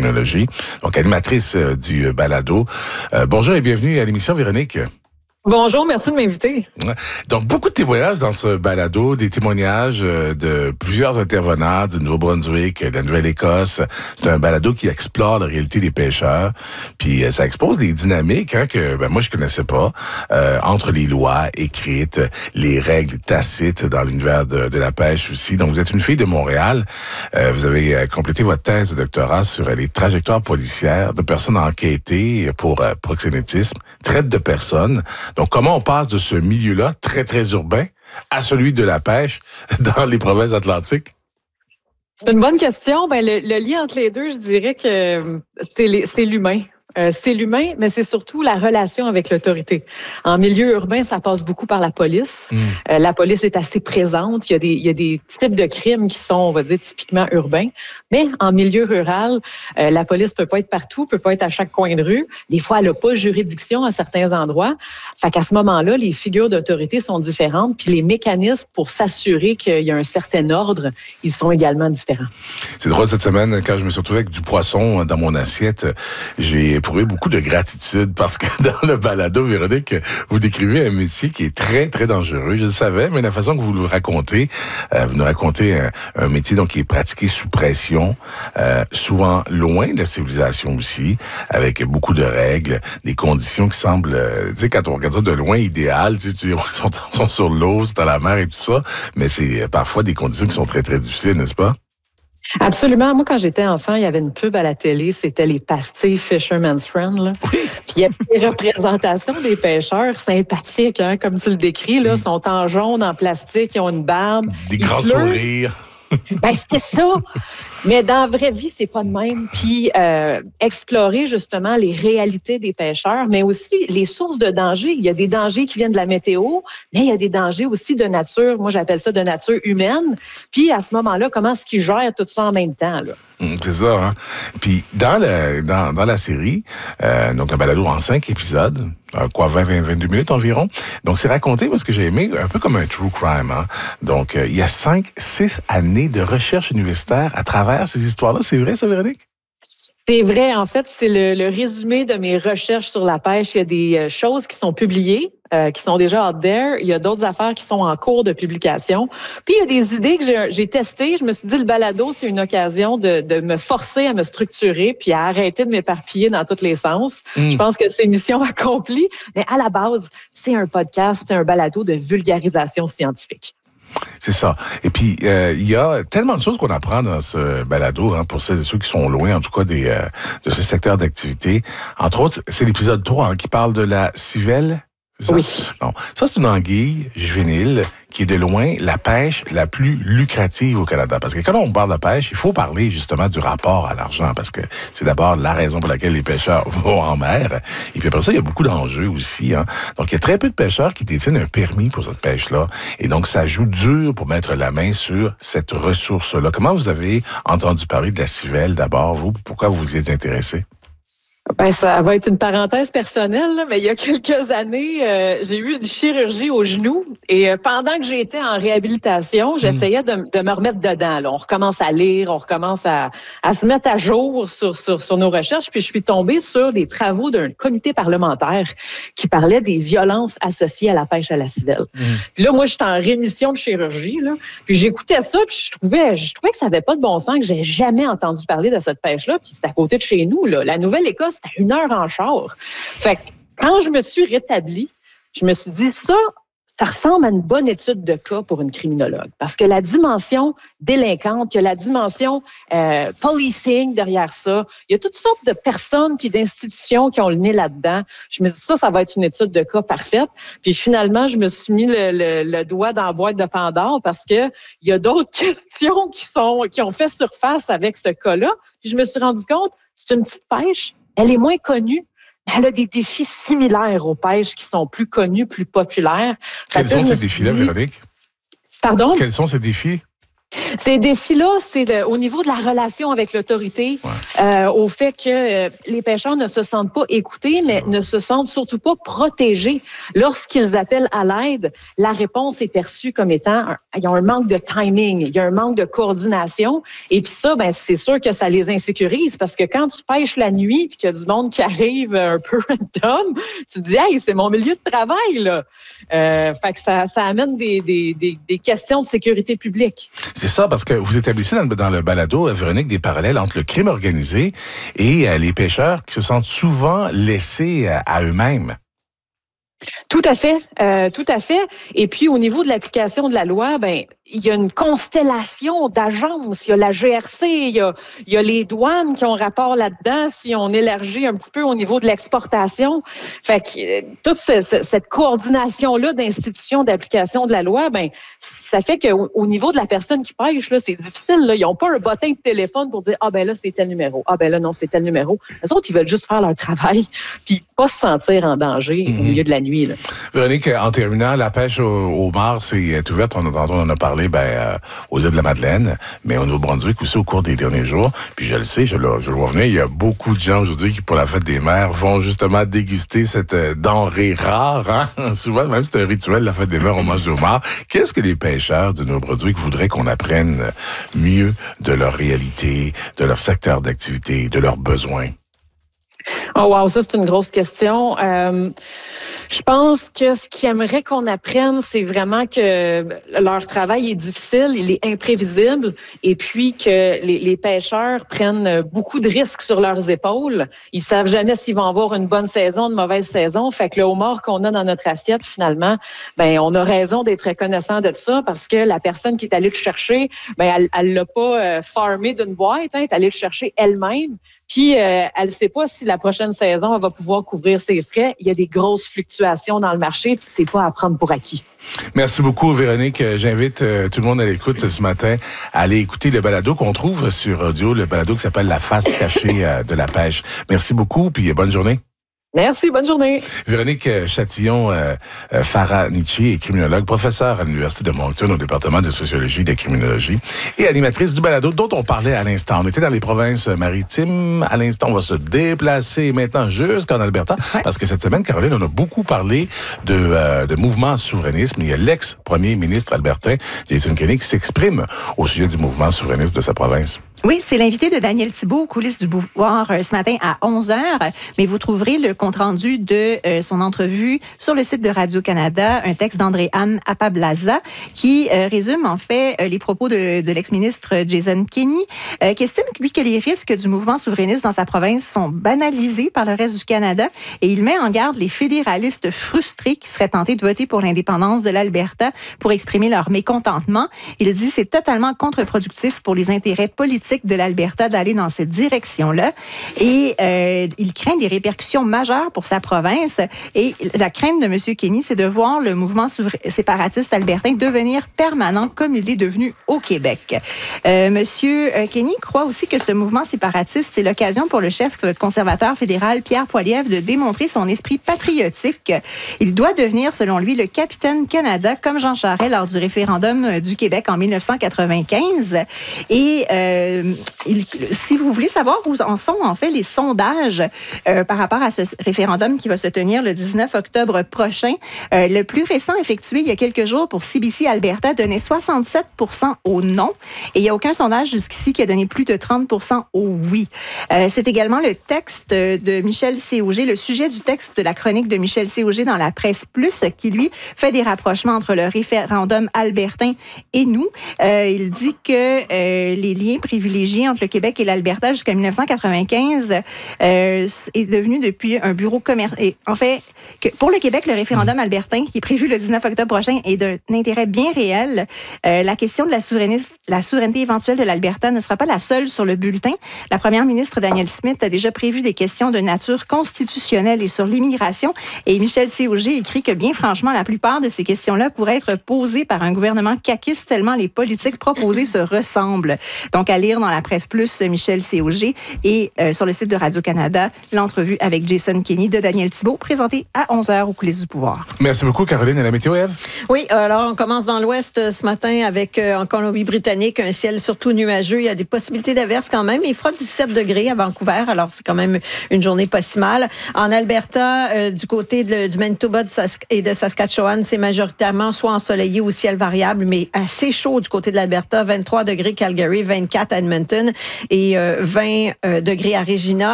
criminologie, donc animatrice du balado. Bonjour et bienvenue à l'émission, Véronique. Bonjour, merci de m'inviter. Donc, beaucoup de témoignages dans ce balado, des témoignages de plusieurs intervenants du Nouveau-Brunswick, de la Nouvelle-Écosse. C'est un balado qui explore la réalité des pêcheurs. Puis, ça expose des dynamiques que moi, je connaissais pas, entre les lois écrites, les règles tacites dans l'univers de la pêche aussi. Donc, vous êtes une fille de Montréal. Vous avez complété votre thèse de doctorat sur les trajectoires policières de personnes enquêtées pour proxénétisme, traite de personnes. Donc, comment on passe de ce milieu-là, très, très urbain, à celui de la pêche dans les provinces atlantiques? C'est une bonne question. Le lien entre les deux, je dirais que c'est l'humain. C'est l'humain, mais c'est surtout la relation avec l'autorité. En milieu urbain, ça passe beaucoup par la police. La police est assez présente. Il y a des types de crimes qui sont, on va dire, typiquement urbains. Mais en milieu rural, la police peut pas être partout, peut pas être à chaque coin de rue. Des fois, elle a pas juridiction à certains endroits. Fait qu'à ce moment-là, les figures d'autorité sont différentes, puis les mécanismes pour s'assurer qu'il y a un certain ordre, ils sont également différents. C'est drôle, cette semaine, quand je me suis retrouvé avec du poisson dans mon assiette, j'ai éprouvé beaucoup de gratitude parce que dans le balado, Véronique, vous décrivez un métier qui est très, très dangereux. Je le savais, mais la façon que vous le racontez, vous nous racontez un métier donc qui est pratiqué sous pression, souvent loin de la civilisation aussi, avec beaucoup de règles, des conditions qui semblent, tu sais, quand on regarde ça de loin, idéales, tu sais, sont sur l'eau, c'est à la mer et tout ça, mais c'est parfois des conditions qui sont très, très difficiles, n'est-ce pas? Absolument. Moi, quand j'étais enfant, il y avait une pub à la télé, c'était les pastilles Fisherman's Friend, là. Oui. Puis il y avait des représentations des pêcheurs sympathiques, hein, comme tu le décris, là, sont en jaune, en plastique, ils ont une barbe. Des grands sourires. C'était ça. Mais dans la vraie vie, c'est pas de même. Puis explorer justement les réalités des pêcheurs, mais aussi les sources de danger. Il y a des dangers qui viennent de la météo, mais il y a des dangers aussi de nature. Moi, j'appelle ça de nature humaine. Puis à ce moment-là, comment est-ce qu'ils gèrent tout ça en même temps, là? C'est ça, hein? Puis dans la série, donc un balado en 5 épisodes, 22 minutes environ. Donc c'est raconté, parce que j'ai aimé, un peu comme un true crime, hein? Donc il y a 6 années de recherche universitaire à travers ces histoires-là. C'est vrai, ça, Véronique? C'est vrai. En fait, c'est le résumé de mes recherches sur la pêche. Il y a des choses qui sont publiées, qui sont déjà out there. Il y a d'autres affaires qui sont en cours de publication. Puis, il y a des idées que j'ai testées. Je me suis dit, le balado, c'est une occasion de me forcer à me structurer puis à arrêter de m'éparpiller dans tous les sens. Je pense que c'est mission accomplie. Mais à la base, c'est un podcast, c'est un balado de vulgarisation scientifique. C'est ça. Et puis, il y a tellement de choses qu'on apprend dans ce balado, hein, pour celles et ceux qui sont loin, en tout cas, de ce secteur d'activité. Entre autres, c'est l'épisode 3 hein, qui parle de la civelle. C'est ça? Oui. Non. Ça, c'est une anguille juvénile qui est de loin la pêche la plus lucrative au Canada. Parce que quand on parle de pêche, il faut parler justement du rapport à l'argent, parce que c'est d'abord la raison pour laquelle les pêcheurs vont en mer. Et puis après ça, il y a beaucoup d'enjeux aussi, hein. Donc, il y a très peu de pêcheurs qui détiennent un permis pour cette pêche-là. Et donc, ça joue dur pour mettre la main sur cette ressource-là. Comment vous avez entendu parler de la civelle d'abord, vous? Pourquoi vous vous y êtes intéressé? Ben, ça va être une parenthèse personnelle, là, mais il y a quelques années, j'ai eu une chirurgie au genou et pendant que j'étais en réhabilitation, j'essayais de me remettre dedans. Là. On recommence à lire, on recommence à se mettre à jour sur nos recherches. Puis je suis tombée sur des travaux d'un comité parlementaire qui parlait des violences associées à la pêche à la civelle. Puis là, moi, j'étais en rémission de chirurgie, là, puis j'écoutais ça, puis je trouvais que ça avait pas de bon sens, que j'ai jamais entendu parler de cette pêche-là. Puis c'est à côté de chez nous, là. La Nouvelle-Écosse, c'était 1 heure en char. Fait que quand je me suis rétablie, je me suis dit, ça ressemble à une bonne étude de cas pour une criminologue. Parce que la dimension délinquante, il y a la dimension policing derrière ça. Il y a toutes sortes de personnes puis d'institutions qui ont le nez là-dedans. Je me dis, ça va être une étude de cas parfaite. Puis finalement, je me suis mis le doigt dans la boîte de Pandore parce que il y a d'autres questions qui ont fait surface avec ce cas-là. Puis je me suis rendu compte, c'est une petite pêche. Elle est moins connue, mais elle a des défis similaires aux pêches qui sont plus connues, plus populaires. Quels sont ces défis-là, Véronique? Pardon? Quels sont ces défis? Ces défis-là, c'est au niveau de la relation avec l'autorité, au fait que les pêcheurs ne se sentent pas écoutés, mais ne se sentent surtout pas protégés. Lorsqu'ils appellent à l'aide, la réponse est perçue comme étant, il y a un manque de timing, il y a un manque de coordination. Et puis ça, ben c'est sûr que ça les insécurise parce que quand tu pêches la nuit puis qu'il y a du monde qui arrive un peu random, tu te dis, hey, c'est mon milieu de travail, là. Fait que ça amène des questions de sécurité publique. C'est ça, parce que vous établissez dans le balado, Véronique, des parallèles entre le crime organisé et les pêcheurs qui se sentent souvent laissés à eux-mêmes. Tout à fait, tout à fait. Et puis au niveau de l'application de la loi, ben il y a une constellation d'agences. Il y a la GRC, il y a les douanes qui ont rapport là-dedans. Si on élargit un petit peu au niveau de l'exportation, fait que toute cette coordination-là d'institutions d'application de la loi, ben ça fait qu'au niveau de la personne qui pêche, là, c'est difficile. Là. Ils n'ont pas un bottin de téléphone pour dire ben là c'est tel numéro, ben là non c'est tel numéro. Les autres ils veulent juste faire leur travail puis pas se sentir en danger au milieu de la nuit. Là. Véronique, en terminant, la pêche au mars c'est ouverte. On en a parlé aux îles de la Madeleine, mais au Nouveau-Brunswick aussi au cours des derniers jours. Puis je le sais, je le vois venir, il y a beaucoup de gens aujourd'hui qui, pour la fête des mères, vont justement déguster cette denrée rare. Hein? Souvent, même c'est un rituel, la fête des mères, on mange du homard. Qu'est-ce que les pêcheurs du Nouveau-Brunswick voudraient qu'on apprenne mieux de leur réalité, de leur secteur d'activité, de leurs besoins? Oh wow, ça c'est une grosse question. Je pense que ce qu'ils aimeraient qu'on apprenne, c'est vraiment que leur travail est difficile, il est imprévisible, et puis que les pêcheurs prennent beaucoup de risques sur leurs épaules. Ils savent jamais s'ils vont avoir une bonne saison, une mauvaise saison. Fait que le homard qu'on a dans notre assiette, finalement, ben on a raison d'être reconnaissant de ça parce que la personne qui est allée le chercher, ben elle l'a pas farmé d'une boîte, hein, elle est allée le chercher elle-même. Puis, elle ne sait pas si la prochaine saison, elle va pouvoir couvrir ses frais. Il y a des grosses fluctuations dans le marché, puis c'est pas à prendre pour acquis. Merci beaucoup, Véronique. J'invite tout le monde à l'écoute ce matin à aller écouter le balado qu'on trouve sur audio, le balado qui s'appelle La face cachée de la pêche. Merci beaucoup, puis bonne journée. Merci, bonne journée. Véronique Chatillon-Faranici est criminologue, professeure à l'Université de Moncton au département de sociologie et de criminologie et animatrice du balado dont on parlait à l'instant. On était dans les provinces maritimes. À l'instant, on va se déplacer maintenant jusqu'en Alberta parce que cette semaine, Caroline, on a beaucoup parlé de mouvement souverainisme. Il y a l'ex-premier ministre albertain, Jason Kenney, qui s'exprime au sujet du mouvement souverainiste de sa province. Oui, c'est l'invité de Daniel Thibault aux coulisses du pouvoir ce matin à 11h. Mais vous trouverez le compte-rendu de son entrevue sur le site de Radio-Canada, un texte d'André-Anne Apablaza qui résume en fait les propos de l'ex-ministre Jason Kenney, qui estime, lui, que les risques du mouvement souverainiste dans sa province sont banalisés par le reste du Canada et il met en garde les fédéralistes frustrés qui seraient tentés de voter pour l'indépendance de l'Alberta pour exprimer leur mécontentement. Il dit que c'est totalement contre-productif pour les intérêts politiques de l'Alberta d'aller dans cette direction-là. Et il craint des répercussions majeures pour sa province. Et la crainte de M. Kenney, c'est de voir le mouvement séparatiste albertain devenir permanent comme il est devenu au Québec. M. Kenney croit aussi que ce mouvement séparatiste, c'est l'occasion pour le chef conservateur fédéral Pierre Poilievre de démontrer son esprit patriotique. Il doit devenir, selon lui, le capitaine Canada, comme Jean Charest lors du référendum du Québec en 1995. Et si vous voulez savoir où en sont en fait les sondages par rapport à ce référendum qui va se tenir le 19 octobre prochain, le plus récent effectué il y a quelques jours pour CBC Alberta donnait 67% au non et il n'y a aucun sondage jusqu'ici qui a donné plus de 30% au oui. C'est également le texte de Michel C. Auger, le sujet du texte de la chronique de Michel C. Auger dans la Presse Plus qui lui fait des rapprochements entre le référendum albertain et nous. Il dit que les liens privilégié entre le Québec et l'Alberta jusqu'à 1995 est devenu depuis un bureau commercial. En fait, que pour le Québec, le référendum albertain qui est prévu le 19 octobre prochain est d'un intérêt bien réel. La question de la souveraineté éventuelle de l'Alberta ne sera pas la seule sur le bulletin. La première ministre Danielle Smith a déjà prévu des questions de nature constitutionnelle et sur l'immigration. Et Michel C. Auger écrit que bien franchement, la plupart de ces questions-là pourraient être posées par un gouvernement caquiste tellement les politiques proposées se ressemblent. Donc, à lire lire dans la presse plus Michel C.O.G. et sur le site de Radio-Canada, l'entrevue avec Jason Kenney de Daniel Thibeault, présentée à 11h aux coulisses du pouvoir. Merci beaucoup, Caroline. Et la météo, Ève? Oui, alors on commence dans l'ouest ce matin avec en Colombie-Britannique un ciel surtout nuageux. Il y a des possibilités d'averses quand même. Il fera 17 degrés à Vancouver, alors c'est quand même une journée pas si mal. En Alberta, du côté du Manitoba et de Saskatchewan, c'est majoritairement soit ensoleillé ou ciel variable, mais assez chaud du côté de l'Alberta. 23 degrés Calgary, 24 à Edmonton et 20 degrés à Regina.